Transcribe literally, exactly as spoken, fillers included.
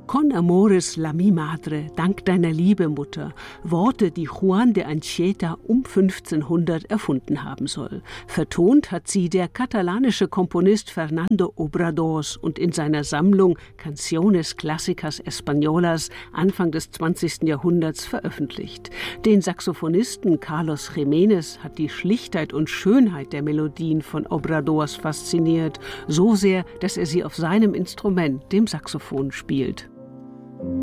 Con amores la mi madre, dank deiner Liebe, Mutter, Worte, die Juan de Anchieta um fünfzehnhundert erfunden haben soll. Vertont hat sie der katalanische Komponist Fernando Obradors und in seiner Sammlung Canciones Clásicas Españolas Anfang des zwanzigsten Jahrhunderts veröffentlicht. Den Saxophonisten Carlos Jiménez hat die Schlichtheit und Schönheit der Melodien von Obradors fasziniert, so sehr, dass er sie auf seinem Instrument, dem Saxophon, spielt.